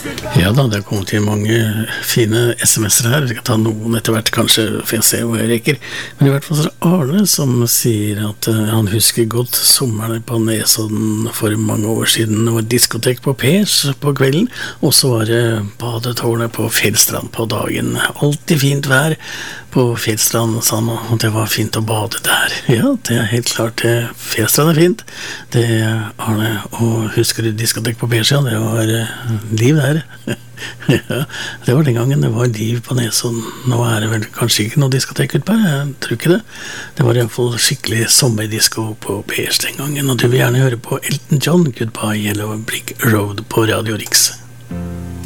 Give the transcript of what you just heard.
Ja da, det har kommet til mange fine sms'er her. Vi skal ta noen etter hvert, kanskje, for jeg ser hvor jeg rekker. Men i hvert fall så er det Arne som sier at han husker godt sommeren på Nesodden for mange år siden. Det var diskotek på Pers på kvelden, og så var det badetårnet på Fjellstrand på dagen. Alltid fint vær på Fjellstrand, sa han, og det var fint å bade der. Ja, det er helt klart, Fjellstrand er fint. Det er Arne, og husker du diskotek på Pers? Ja, det var liv der. Ja, det var den gangen det var liv på Nesodden. Nå er det vel kanskje ikke noe diskotek ut på her, jeg tror ikke det. Det var i hvert fall skikkelig sommerdisko på Pers den gangen, og du vil gjerne høre på Elton John, Goodbye Yellow Brick Road på Radio Riks.